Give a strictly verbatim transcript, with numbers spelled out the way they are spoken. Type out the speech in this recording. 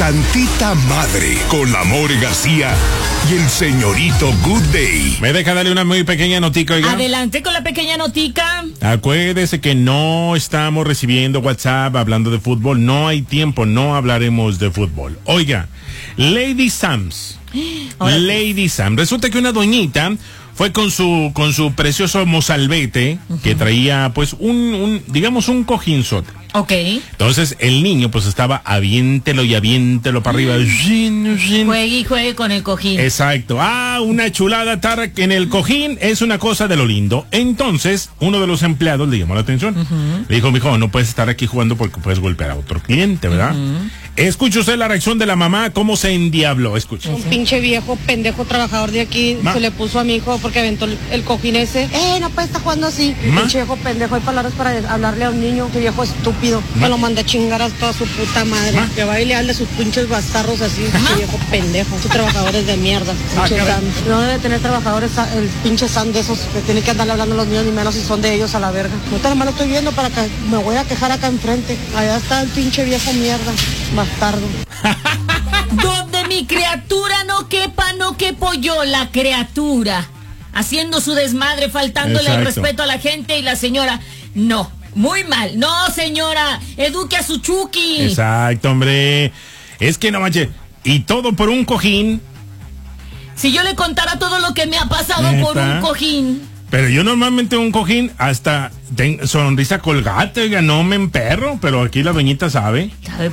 Tantita Madre con la More García y el señorito Good Day. Me deja darle una muy pequeña notica, oiga. Adelante con la pequeña notica. Acuérdese que no estamos recibiendo WhatsApp hablando de fútbol. No hay tiempo, no hablaremos de fútbol. Oiga, Lady Sam's. Hola. Lady Sam. Resulta que una doñita fue con su con su precioso mozalbete, uh-huh, que traía pues un, un digamos un cojinzote. Ok. Entonces el niño pues estaba aviéntelo y aviéntelo para arriba. Juegue y juegue con el cojín. Exacto. Ah, una chulada estar en el cojín es una cosa de lo lindo. Entonces uno de los empleados le llamó la atención. Uh-huh. Le dijo, mijo, no puedes estar aquí jugando porque puedes golpear a otro cliente, ¿verdad? Uh-huh. Escuche usted la reacción de la mamá, cómo se endiabló. Escuche. Un pinche viejo pendejo trabajador de aquí Ma. se le puso a mi hijo porque aventó el, el cojín ese. Eh, no puede estar jugando así. Ma. Pinche viejo pendejo, hay palabras para hablarle a un niño. Qué viejo estúpido. Ma. Que lo mandé a chingar a toda su puta madre. Ma. Que va y le hable a sus pinches bastardos así. Pinche viejo pendejo. Sus trabajadores de mierda. Ah, no debe tener trabajadores el pinche Sam de esos que tiene que andarle hablando a los niños ni menos si son de ellos a la verga. No te lo estoy viendo para que me voy a quejar acá enfrente. Allá está el pinche viejo mierda. Bastardo. Donde mi criatura no quepa, no quepo yo, la criatura. Haciendo su desmadre, faltándole Exacto. el respeto a la gente y la señora, no, muy mal. No, señora, eduque a su Chucky. Exacto, hombre. Es que no manches. Y todo por un cojín. Si yo le contara todo lo que me ha pasado ¿Neta? por un cojín. Pero yo normalmente un cojín hasta ten, sonrisa colgate, oiga, no me emperro, pero aquí la doñita sabe.